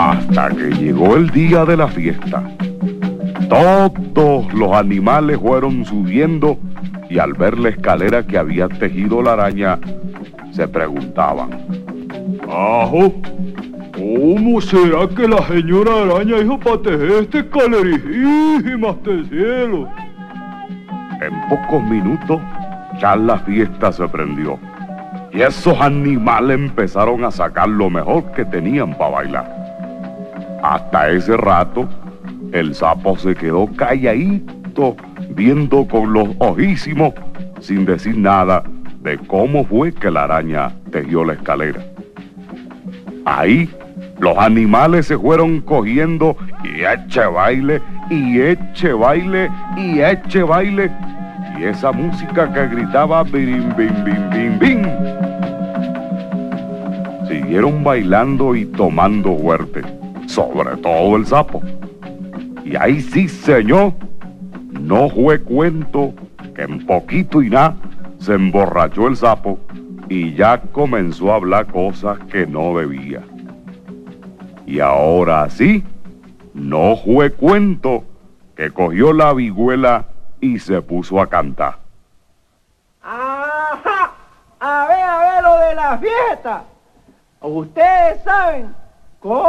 Hasta que llegó el día de la fiesta. Todos los animales fueron subiendo y al ver la escalera que había tejido la araña, se preguntaban: ¡Ajo! ¿Cómo será que la señora araña hizo para tejer esta escalerísima hasta el cielo? En pocos minutos ya la fiesta se prendió y esos animales empezaron a sacar lo mejor que tenían para bailar. Hasta ese rato, el sapo se quedó calladito, viendo con los ojísimos, sin decir nada de cómo fue que la araña tejió la escalera. Ahí, los animales se fueron cogiendo y eche baile, y eche baile, y eche baile, y esa música que gritaba birim, bim, bim, bim, bim. Siguieron bailando y tomando fuerte, sobre todo el sapo. Y ahí sí, señor, no fue cuento que en poquito y nada se emborrachó el sapo y ya comenzó a hablar cosas que no debía. Y ahora sí, no fue cuento que cogió la vihuela y se puso a cantar. ¡Ajá! A ver lo de la fiesta. Ustedes saben cómo